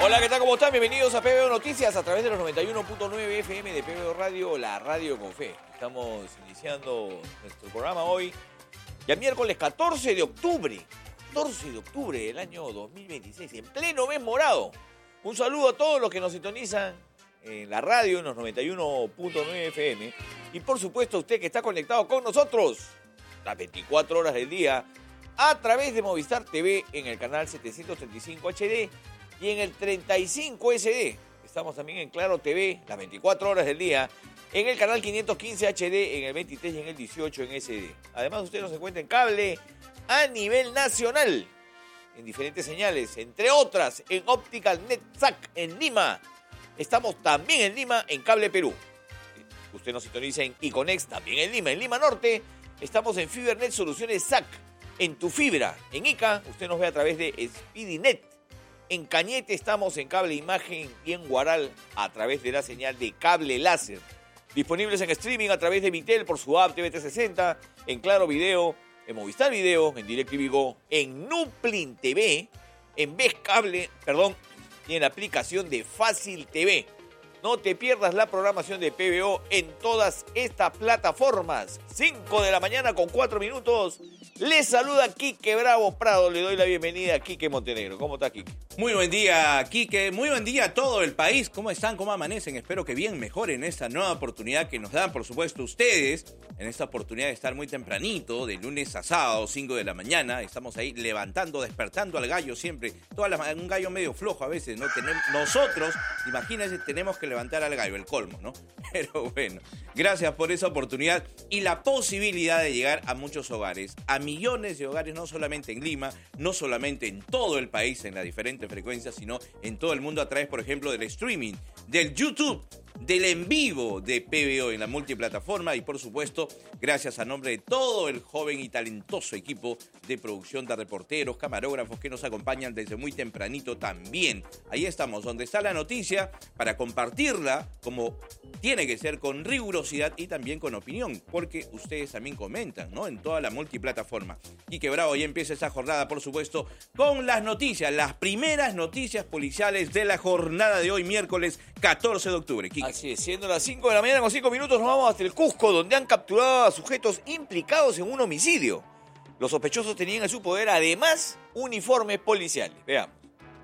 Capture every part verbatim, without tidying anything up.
Hola, ¿qué tal? ¿Cómo están? Bienvenidos a P B O Noticias a través de los noventa y uno punto nueve F M de P B O Radio, la radio con fe. Estamos iniciando nuestro programa hoy, ya miércoles catorce de octubre, catorce de octubre del año dos mil veintiséis, en pleno mes morado. Un saludo a todos los que nos sintonizan en la radio, en los noventa y uno punto nueve F M. Y por supuesto, usted que está conectado con nosotros las veinticuatro horas del día a través de Movistar T V en el canal setecientos treinta y cinco H D. Y en el treinta y cinco S D, estamos también en Claro T V, las veinticuatro horas del día, en el canal quinientos quince H D, en el veintitrés y en el dieciocho en S D. Además, usted nos encuentra en cable a nivel nacional, en diferentes señales, entre otras, en Optical Net S A C en Lima. Estamos también en Lima, en Cable Perú. Usted nos sintoniza en Iconex, también en Lima. En Lima Norte, estamos en FiberNet Soluciones S A C, en Tu Fibra. En Ica, usted nos ve a través de SpeedyNet. En Cañete estamos en Cable Imagen y en Huaral a través de la señal de cable láser. Disponibles en streaming a través de Vitel por su app T V trescientos sesenta, en Claro Video, en Movistar Video, en DirecTV Go, en Nuplin T V, en Ves Cable, perdón, y en la aplicación de Fácil T V. No te pierdas la programación de P B O en todas estas plataformas. cinco de la mañana con cuatro minutos. Les saluda Quique Bravo Prado. Le doy la bienvenida a Quique Montenegro. ¿Cómo está, Quique? Muy buen día, Quique. Muy buen día a todo el país. ¿Cómo están? ¿Cómo amanecen? Espero que bien mejoren esta nueva oportunidad que nos dan, por supuesto, ustedes. En esta oportunidad de estar muy tempranito, de lunes a sábado, cinco de la mañana. Estamos ahí levantando, despertando al gallo siempre. Toda la, un gallo medio flojo a veces, ¿no? Tenemos, nosotros, imagínense, tenemos que levantar al gallo, el colmo, ¿no? Pero bueno, gracias por esa oportunidad y la posibilidad de llegar a muchos hogares, a millones de hogares, no solamente en Lima, no solamente en todo el país, en las diferentes frecuencias, sino en todo el mundo a través, por ejemplo, del streaming, del YouTube, del en vivo de P B O en la multiplataforma y, por supuesto, gracias a nombre de todo el joven y talentoso equipo de producción de reporteros, camarógrafos que nos acompañan desde muy tempranito también. Ahí estamos, donde está la noticia, para compartirla como tiene que ser, con rigurosidad y también con opinión, porque ustedes también comentan, ¿no? En toda la multiplataforma. Y que bravo, ya empieza esta jornada, por supuesto, con las noticias, las primeras noticias policiales de la jornada de hoy, miércoles catorce de octubre. Quique. Así es, siendo las cinco de la mañana con cinco minutos, nos vamos hasta el Cusco, donde han capturado a sujetos implicados en un homicidio. Los sospechosos tenían en su poder, además, uniformes policiales. Veamos.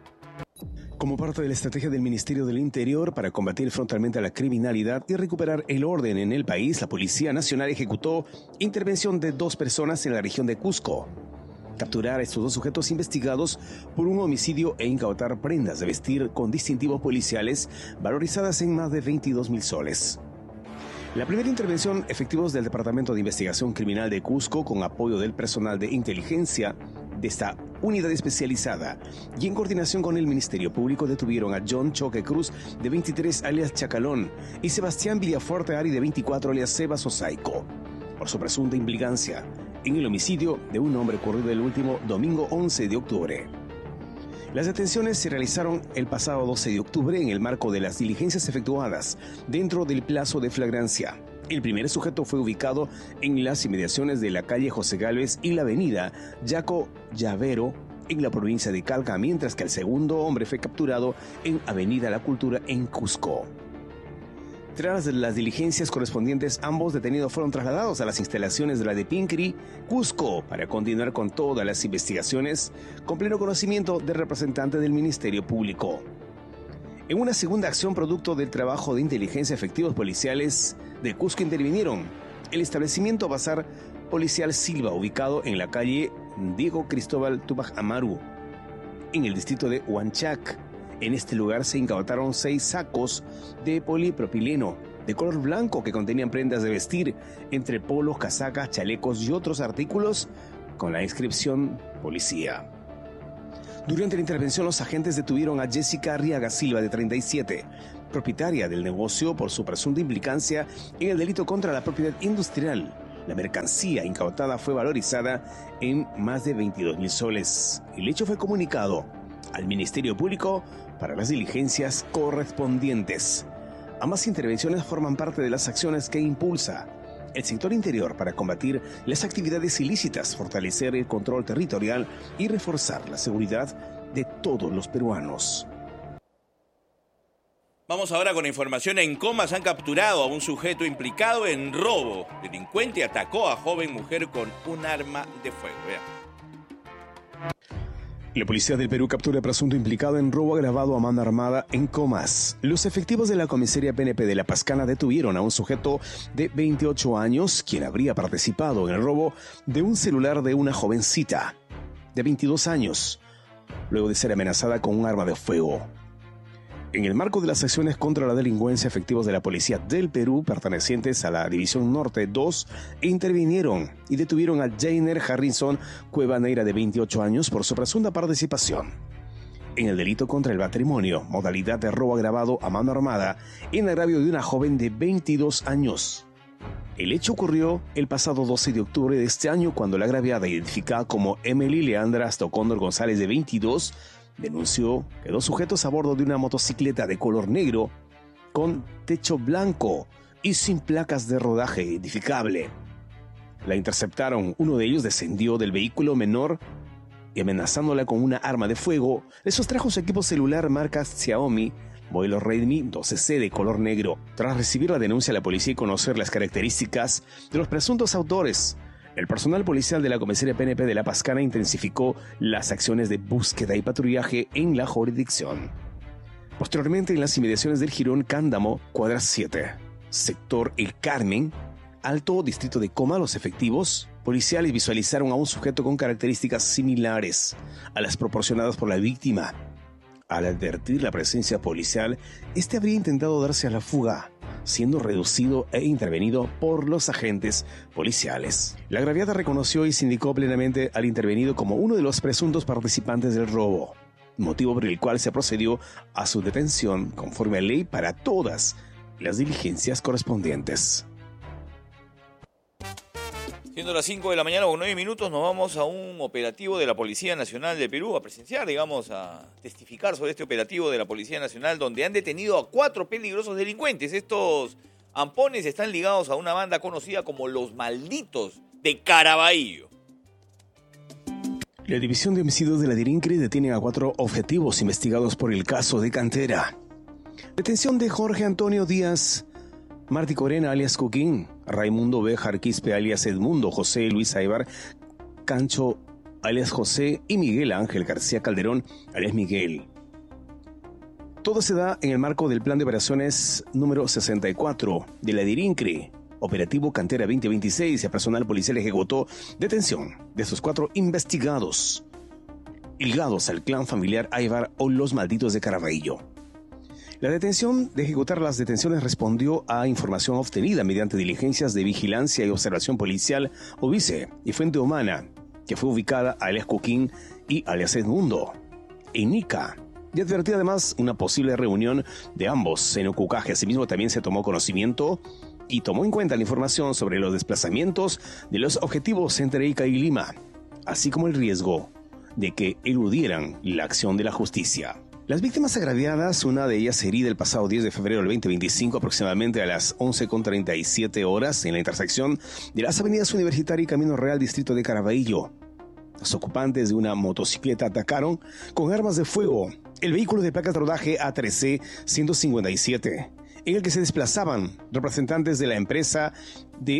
Como parte de la estrategia del Ministerio del Interior para combatir frontalmente a la criminalidad y recuperar el orden en el país, la Policía Nacional ejecutó intervención de dos personas en la región de Cusco. Capturar a estos dos sujetos investigados por un homicidio e incautar prendas de vestir con distintivos policiales valorizadas en más de veintidós mil soles. La primera intervención, efectivos del Departamento de Investigación Criminal de Cusco, con apoyo del personal de inteligencia de esta unidad especializada y en coordinación con el Ministerio Público, detuvieron a John Choque Cruz, de veintitrés, alias Chacalón, y Sebastián Villafuerte Ari, de veinticuatro, alias Sebas Osaico, por su presunta implicancia en el homicidio de un hombre ocurrido el último domingo once de octubre. Las detenciones se realizaron el pasado doce de octubre en el marco de las diligencias efectuadas dentro del plazo de flagrancia. El primer sujeto fue ubicado en las inmediaciones de la calle José Gálvez y la avenida Yaco Llavero en la provincia de Calca, mientras que el segundo hombre fue capturado en Avenida La Cultura en Cusco. Tras las diligencias correspondientes, ambos detenidos fueron trasladados a las instalaciones de la DEPINCRI Cusco para continuar con todas las investigaciones, con pleno conocimiento del representante del Ministerio Público. En una segunda acción producto del trabajo de inteligencia, efectivos policiales de Cusco intervinieron el establecimiento Bazar Policial Silva, ubicado en la calle Diego Cristóbal Tupac Amaru, en el distrito de Huanchac. En este lugar se incautaron seis sacos de polipropileno de color blanco que contenían prendas de vestir, entre polos, casacas, chalecos y otros artículos con la inscripción policía. Durante la intervención, los agentes detuvieron a Jessica Arriaga Silva, de treinta y siete, propietaria del negocio, por su presunta implicancia en el delito contra la propiedad industrial. La mercancía incautada fue valorizada en más de veintidós mil soles. El hecho fue comunicado al Ministerio Público para las diligencias correspondientes. Ambas intervenciones forman parte de las acciones que impulsa el sector interior para combatir las actividades ilícitas, fortalecer el control territorial y reforzar la seguridad de todos los peruanos. Vamos ahora con información. En Comas han capturado a un sujeto implicado en robo. Delincuente atacó a joven mujer con un arma de fuego. Vean. La policía del Perú captura a presunto implicado en robo agravado a mano armada en Comas. Los efectivos de la comisaría P N P de La Pascana detuvieron a un sujeto de veintiocho años, quien habría participado en el robo de un celular de una jovencita de veintidós años, luego de ser amenazada con un arma de fuego. En el marco de las acciones contra la delincuencia, efectivos de la Policía del Perú, pertenecientes a la División Norte dos, intervinieron y detuvieron a Jainer Harrison Cuevaneira, de veintiocho años, por su presunta participación en el delito contra el patrimonio, modalidad de robo agravado a mano armada, en agravio de una joven de veintidós años. El hecho ocurrió el pasado doce de octubre de este año, cuando la agraviada, identificada como Emily Leandra Stocondor González, de veintidós, denunció que dos sujetos a bordo de una motocicleta de color negro con techo blanco y sin placas de rodaje identificable la interceptaron. Uno de ellos descendió del vehículo menor y, amenazándola con una arma de fuego, le sustrajo su equipo celular marca Xiaomi modelo Redmi doce C de color negro. Tras recibir la denuncia, la policía y conocer las características de los presuntos autores, el personal policial de la comisaría P N P de La Pascana intensificó las acciones de búsqueda y patrullaje en la jurisdicción. Posteriormente, en las inmediaciones del Jirón Cándamo, cuadra siete, sector El Carmen, Alto, distrito de Coma, los efectivos policiales visualizaron a un sujeto con características similares a las proporcionadas por la víctima. Al advertir la presencia policial, este habría intentado darse a la fuga, siendo reducido e intervenido por los agentes policiales. La agraviada reconoció y se indicó plenamente al intervenido como uno de los presuntos participantes del robo, motivo por el cual se procedió a su detención conforme a ley para todas las diligencias correspondientes. Siendo las cinco de la mañana con nueve minutos, nos vamos a un operativo de la Policía Nacional de Perú, a presenciar, digamos, a testificar sobre este operativo de la Policía Nacional, donde han detenido a cuatro peligrosos delincuentes. Estos ampones están ligados a una banda conocida como Los Malditos de Caraballo. La División de Homicidios de la DIRINCRE detiene a cuatro objetivos investigados por el caso de Cantera. Detención de Jorge Antonio Díaz Martí Corena, alias Coquín, Raimundo B. Jarquispe, alias Edmundo, José Luis Aibar Cancho, alias José, y Miguel Ángel García Calderón, alias Miguel. Todo se da en el marco del Plan de Operaciones número sesenta y cuatro de la DIRINCRE, Operativo Cantera veinte veintiséis. El personal policial ejecutó detención de estos cuatro investigados ligados al clan familiar Aibar o Los Malditos de Caraballo. La detención de ejecutar las detenciones respondió a información obtenida mediante diligencias de vigilancia y observación policial OVICE y fuente humana, que fue ubicada a alias Coquín y alias Edmundo en Ica, y advertía además una posible reunión de ambos en Ucucaje. Asimismo, también se tomó conocimiento y tomó en cuenta la información sobre los desplazamientos de los objetivos entre Ica y Lima, así como el riesgo de que eludieran la acción de la justicia. Las víctimas agraviadas, una de ellas herida el pasado diez de febrero del veinte veinticinco, aproximadamente a las once con treinta y siete horas, en la intersección de las avenidas Universitaria y Camino Real, distrito de Caraballo. Los ocupantes de una motocicleta atacaron con armas de fuego el vehículo de placas de rodaje A tres C ciento cincuenta y siete, en el que se desplazaban representantes de la empresa D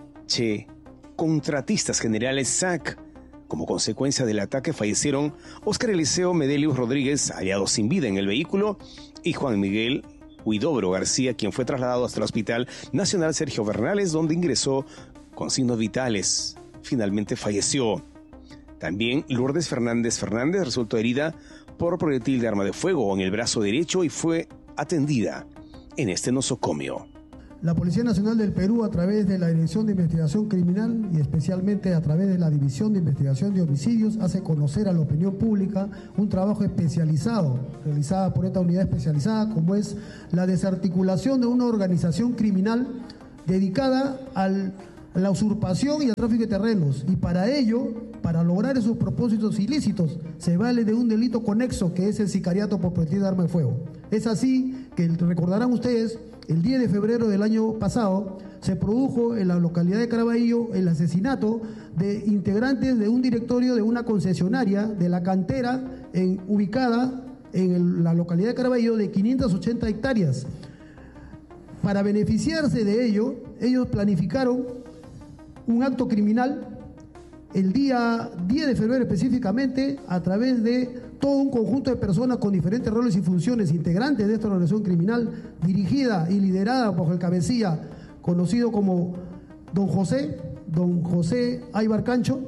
H Contratistas Generales S A C. Como consecuencia del ataque fallecieron Óscar Eliseo Medelius Rodríguez, hallado sin vida en el vehículo, y Juan Miguel Huidobro García, quien fue trasladado hasta el Hospital Nacional Sergio Bernales, donde ingresó con signos vitales. Finalmente falleció. También Lourdes Fernández Fernández resultó herida por proyectil de arma de fuego en el brazo derecho y fue atendida en este nosocomio. La Policía Nacional del Perú, a través de la Dirección de Investigación Criminal y especialmente a través de la División de Investigación de Homicidios, hace conocer a la opinión pública un trabajo especializado, realizado por esta unidad especializada, como es la desarticulación de una organización criminal dedicada al, a la usurpación y al tráfico de terrenos. Y para ello, para lograr esos propósitos ilícitos, se vale de un delito conexo, que es el sicariato por proyectil de arma de fuego. Es así que, recordarán ustedes, el diez de febrero del año pasado se produjo en la localidad de Caraballo el asesinato de integrantes de un directorio de una concesionaria de la Cantera en, ubicada en el, la localidad de Caraballo de quinientas ochenta hectáreas. Para beneficiarse de ello, ellos planificaron un acto criminal el día diez de febrero específicamente, a través de todo un conjunto de personas con diferentes roles y funciones, integrantes de esta organización criminal, dirigida y liderada por el cabecilla conocido como don José, don José Aybar Cancho.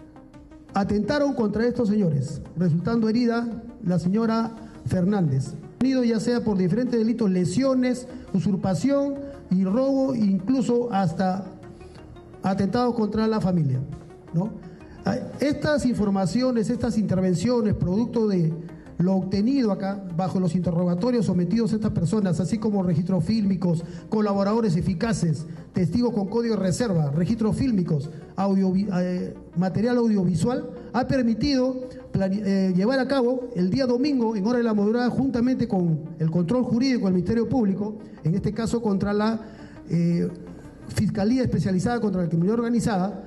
Atentaron contra estos señores, resultando herida la señora Fernández, ya sea por diferentes delitos, lesiones, usurpación y robo, incluso hasta atentados contra la familia, ¿no? Estas informaciones, estas intervenciones, producto de lo obtenido acá, bajo los interrogatorios sometidos a estas personas, así como registros fílmicos, colaboradores eficaces, testigos con código de reserva, registros fílmicos, audio, eh, material audiovisual, ha permitido eh, llevar a cabo el día domingo, en hora de la madrugada, juntamente con el control jurídico del Ministerio Público, en este caso contra la eh, Fiscalía Especializada contra la Criminalidad Organizada,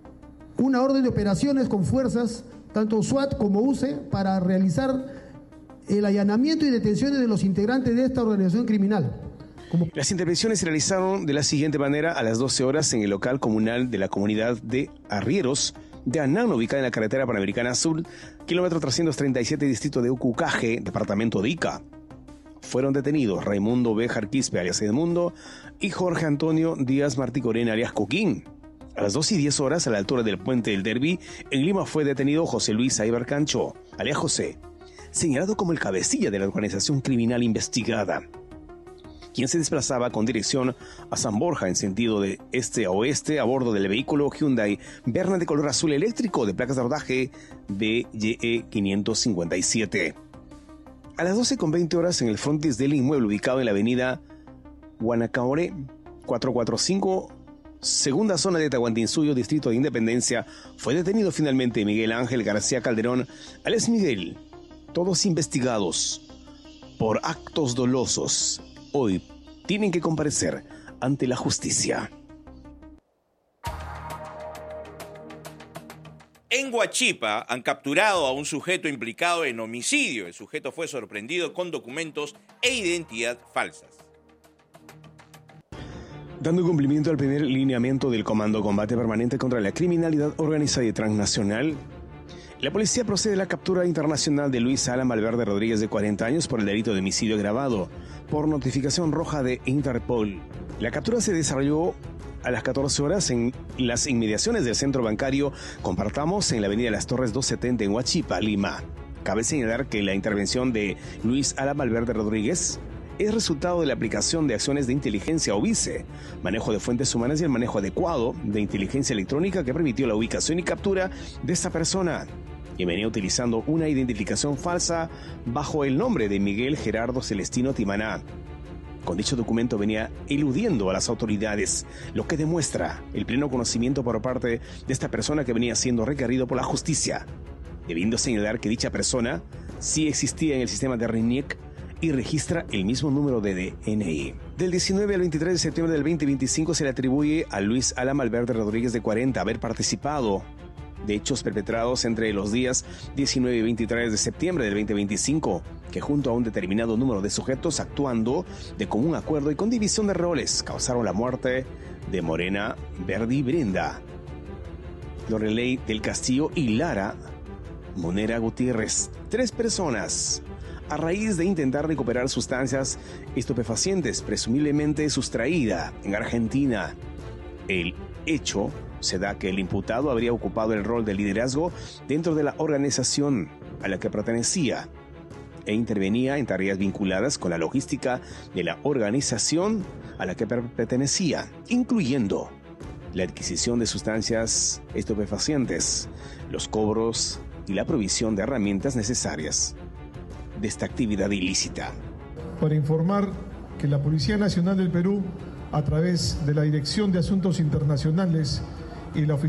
una orden de operaciones con fuerzas, tanto SWAT como U C E, para realizar el allanamiento y detenciones de los integrantes de esta organización criminal. Como... Las intervenciones se realizaron de la siguiente manera: a las doce horas en el local comunal de la comunidad de Arrieros de Anán, ubicada en la carretera Panamericana Sur, kilómetro trescientos treinta y siete, distrito de Ucucaje, departamento de Ica. Fueron detenidos Raimundo Béjar Quispe, alias Edmundo, y Jorge Antonio Díaz Marticorena, alias Coquín. A las dos y diez horas, a la altura del puente del Derby, en Lima fue detenido José Luis Aybar Cancho, alias José, señalado como el cabecilla de la organización criminal investigada, quien se desplazaba con dirección a San Borja en sentido de este a oeste a bordo del vehículo Hyundai Verna de color azul eléctrico de placas de rodaje B Y E quinientos cincuenta y siete. A las doce con veinte horas, en el frontis del inmueble ubicado en la avenida Guanacaore cuatrocientos cuarenta y cinco, segunda zona de Tahuantinsuyo, distrito de Independencia, fue detenido finalmente Miguel Ángel García Calderón, alias Miguel, todos investigados por actos dolosos. Hoy tienen que comparecer ante la justicia. En Huachipa han capturado a un sujeto implicado en homicidio. El sujeto fue sorprendido con documentos e identidad falsas. Dando cumplimiento al primer lineamiento del Comando Combate Permanente contra la Criminalidad Organizada y Transnacional, la policía procede a la captura internacional de Luis Alan Valverde Rodríguez, de cuarenta años, por el delito de homicidio agravado, por notificación roja de Interpol. La captura se desarrolló a las catorce horas en las inmediaciones del centro bancario Compartamos, en la avenida Las Torres doscientos setenta en Huachipa, Lima. Cabe señalar que la intervención de Luis Alan Valverde Rodríguez es resultado de la aplicación de acciones de inteligencia o vice, manejo de fuentes humanas y el manejo adecuado de inteligencia electrónica que permitió la ubicación y captura de esta persona, y venía utilizando una identificación falsa bajo el nombre de Miguel Gerardo Celestino Timaná. Con dicho documento venía eludiendo a las autoridades, lo que demuestra el pleno conocimiento por parte de esta persona que venía siendo requerido por la justicia, debiendo señalar que dicha persona sí existía en el sistema de R I N I C y registra el mismo número de D N I. Del diecinueve al veintitrés de septiembre del veinte veinticinco se le atribuye a Luis Alan Valverde Rodríguez, de cuarenta, haber participado de hechos perpetrados entre los días diecinueve y veintitrés de septiembre del veinte veinticinco, que junto a un determinado número de sujetos, actuando de común acuerdo y con división de roles, causaron la muerte de Morena Verdi Brenda, Lorelei del Castillo y Lara Monera Gutiérrez, tres personas, a raíz de intentar recuperar sustancias estupefacientes presumiblemente sustraída en Argentina. El hecho se da que el imputado habría ocupado el rol de liderazgo dentro de la organización a la que pertenecía e intervenía en tareas vinculadas con la logística de la organización a la que pertenecía, incluyendo la adquisición de sustancias estupefacientes, los cobros y la provisión de herramientas necesarias de esta actividad ilícita. Para informar que la Policía Nacional del Perú, a través de la Dirección de Asuntos Internacionales y la Oficina